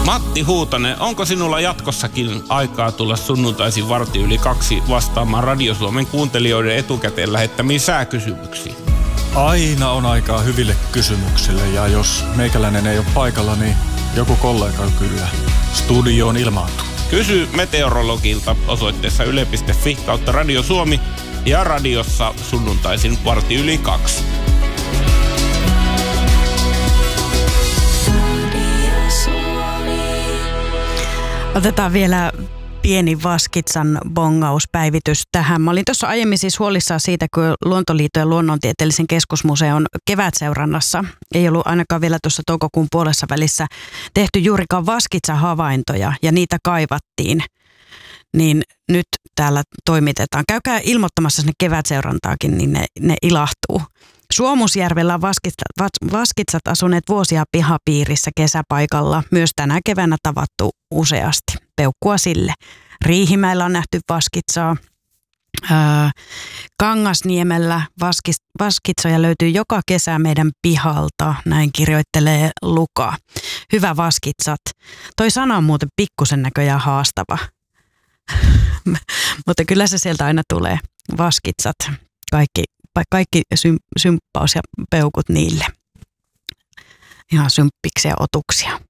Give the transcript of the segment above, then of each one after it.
Matti Huutonen, onko sinulla jatkossakin aikaa tulla sunnuntaisin 1:15 vastaamaan Radio Suomen kuuntelijoiden etukäteen lähettämiin sääkysymyksiin? Aina on aikaa hyville kysymyksille ja jos meikäläinen ei ole paikalla, niin joku kollega kyllä studioon ilmaantuu. Kysy meteorologilta osoitteessa yle.fi/Radio Suomi ja radiossa sunnuntaisin 1:15. Otetaan vielä pieni Vaskitsan bongauspäivitys tähän. Mä olin tuossa aiemmin siis huolissaan siitä, kun Luontoliiton ja Luonnontieteellisen keskusmuseon kevätseurannassa ei ollut ainakaan vielä tuossa toukokuun puolessa välissä tehty juurikaan Vaskitsa-havaintoja ja niitä kaivattiin. Niin nyt täällä toimitetaan. Käykää ilmoittamassa sinne kevätseurantaakin, niin ne ilahtuu. Suomusjärvellä on vaskitsat asuneet vuosia pihapiirissä kesäpaikalla. Myös tänä keväänä tavattu useasti. Peukkua sille. Riihimäellä on nähty vaskitsaa. Kangasniemellä vaskitsoja löytyy joka kesä meidän pihalta. Näin kirjoittelee Luka. Hyvä vaskitsat. Toi sana on muuten pikkusen näköjään haastava. Mutta kyllä se sieltä aina tulee. Vaskitsat. Kaikki symppaus ja peukut niille. Ihan symppiksiä otuksia.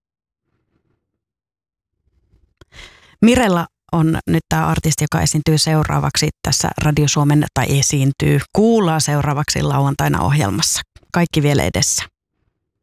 Mirella on nyt tämä artisti, joka esiintyy seuraavaksi tässä Radio Suomen, tai kuullaan seuraavaksi lauantaina ohjelmassa. Kaikki vielä edessä.